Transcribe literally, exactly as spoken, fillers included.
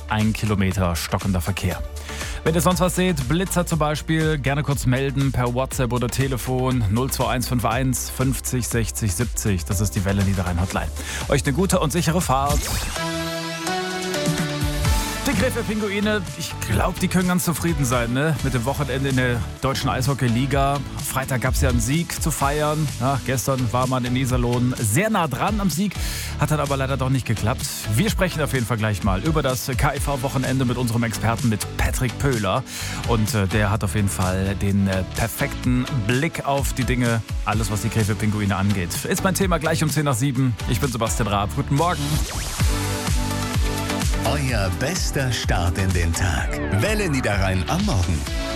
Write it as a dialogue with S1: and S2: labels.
S1: ein Kilometer stockender Verkehr. Wenn ihr sonst was seht, Blitzer zum Beispiel, gerne kurz melden per WhatsApp oder Telefon null zwei eins fünf eins fünfzig sechzig siebzig. Das ist die Welle Niederrhein Hotline. Euch eine gute und sichere Fahrt. Die Krefeld-Pinguine, ich glaube, die können ganz zufrieden sein, ne? Mit dem Wochenende in der deutschen Eishockey-Liga. Freitag gab es ja einen Sieg zu feiern. Ja, gestern war man in Iserlohn sehr nah dran am Sieg, hat dann aber leider doch nicht geklappt. Wir sprechen auf jeden Fall gleich mal über das K I V-Wochenende mit unserem Experten, mit Patrick Pöhler. Und äh, der hat auf jeden Fall den äh, perfekten Blick auf die Dinge, alles was die Krefeld-Pinguine angeht. Ist mein Thema gleich um zehn nach sieben. Ich bin Sebastian Raab. Guten Morgen.
S2: Euer bester Start in den Tag. Welle Niederrhein am Morgen.